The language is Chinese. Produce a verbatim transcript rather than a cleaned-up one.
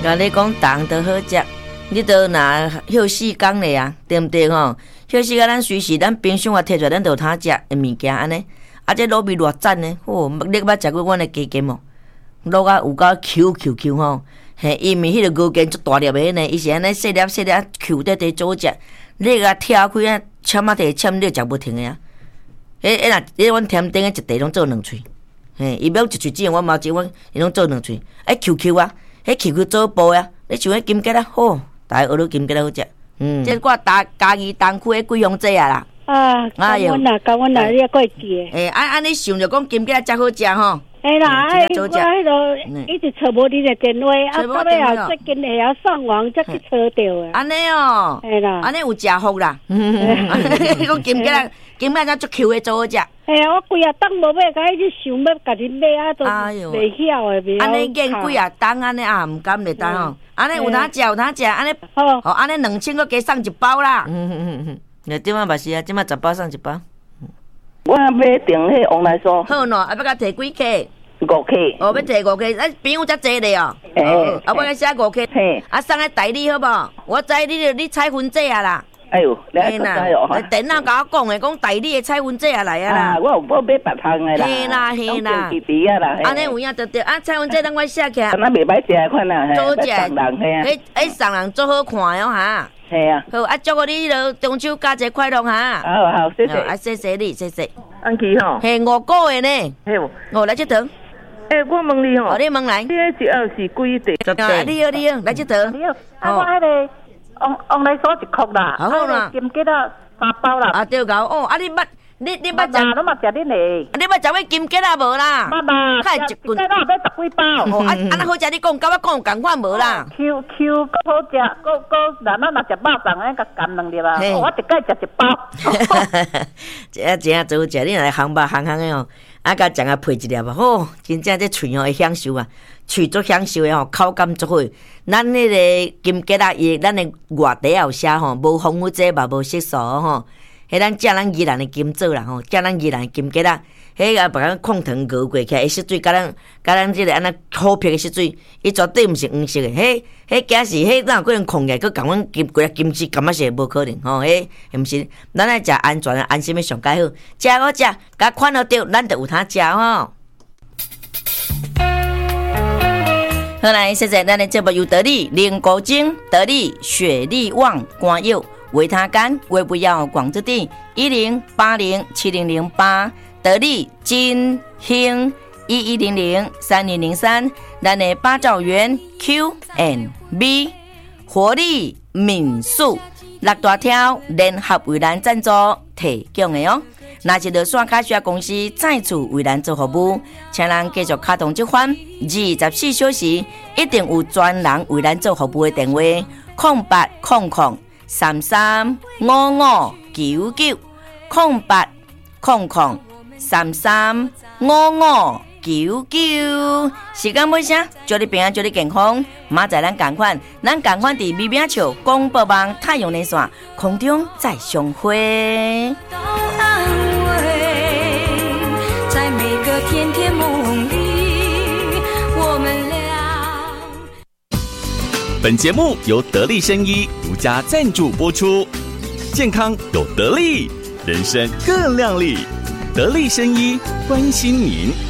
甲你讲糖都好食，你都拿休四工咧啊，对毋对吼？休四工咱随时咱冰箱啊摕出来，咱就有通食的物件安尼。啊，这卤味偌赞呢！哦，你捌食过阮的鸡筋无？卤啊有够 Q Q Q 吼，嘿，因为迄个牛筋足大粒的呢，伊是安尼细粒细粒 Q 得得做食，你甲挑开啊，签啊摕签，你食不停的啊！迄迄若迄阮甜顶的一地拢做两喙，嘿，伊要一喙子，我毛子阮伊拢做两喙，哎 Q Q 啊，迄 Q Q 做煲啊，你像迄金桔啊，好，大家学到金桔好食，嗯，这我家家己东区的桂香姐啊啦。 啊，感恩啦，感恩啦，你也过记诶。 诶，安安尼想着讲金桔才好食吼。 哎啦，哎，我迄落一直找无你的电话，啊，到尾后最近会晓上网才去找着诶。 安尼哦， 哎啦， 安尼有食福啦。讲金桔啦，金桔才足 Q 的做好食。 哎呀，我规啊当无买，甲伊去想要家己买啊，都袂晓诶，袂晓。 安尼研几啊当安尼啊，毋甘袂当吼。安尼有通食，有通食，安尼好， 哦，安尼两千个加送一包啦。嗯嗯嗯嗯，那点啊嘛是啊，点啊十包送一包。 我买订迄往来酥。 好喏，啊要甲摕几克？ 五克。 哦，要摕五克，啊朋友遮济咧哦。 诶。 啊，我甲写五克。 嘿。 啊，送个代理好无？我知你你彩云姐啊啦。 哎呦，你还知哦？ 电脑甲我讲诶，讲代理诶彩云姐啊来啊啦。 啊，我有要买别项诶啦。 嘿啦嘿啦。 弟弟啊啦。 安尼有影得着啊，彩云姐等我写起来。 安那袂歹食诶款啦， 做食。 送人嘿啊。 迄迄送人做好看哦哈。 系啊。好啊，祝我你落中秋佳节快乐哈。 好好，谢谢。 啊，谢谢你，谢谢。 安琪吼。 嘿，五个月呢。 嘿。 哦，来这头。 诶，我问你吼。 哦，你问来。 你迄一盒是几地？ 啊，你好，你好，来这头。 你好，啊，我迄个往往来锁一箍啦。 好啦。 金桔啊，三包啦。 啊，对个哦，啊，你捌你你捌食？ 我嘛食恁嘞。 你捌食过金桔啊无啦？ 捌啦。 太一棍。 金桔啦，要十几包。 哦，啊，啊，那好食，你讲，甲我讲共款无啦 ？Q Q 够好食，够够，咱咱若食肉粽，咱甲含两粒啊。我一概食一包。 这啊这啊做食，你若来烘肉烘烘的哦，啊，甲酱啊配一粒啊，吼，真正这喙哦会享受啊，喙足享受的吼，口感足好。咱迄个金桔啊，伊咱的外底后写吼，无防腐剂嘛，无色素吼。迄咱食咱宜兰的金枣啦吼，食咱宜兰的金桔啦，迄个把咱控糖熬过起来，迄水甲咱甲咱即个安尼好撇的水水，伊绝对毋是黄色的，迄迄假是迄哪有可能控起来，佮共阮金规金丝感觉是无可能吼，迄毋是，咱爱食安全的安心的上介好，食好食，甲款落着，咱就有通食吼。好来，谢谢咱的节目由得力灵果精、得力雪力旺肝药。维他干、胃不药、广之地一零八零七零零八，得力金兴一一零零三零零三，咱的八兆元 Q and B 活力民宿六大条联合为咱赞助提供的哦。那是落线卡需要公司再次为咱做服务，请人继续卡动这款二十四小时一定有专人为咱做服务的电话：空八空空。三三五五九九空八空空三三五五九九，时间尾声，祝你平安，祝你健康。明仔咱同款，咱同款伫美美笑广播网太阳连线空中再相会。在每个甜甜梦里，我们俩。 本节目由得力生医独家赞助播出，健康有得力，人生更亮丽。得力生医关心您。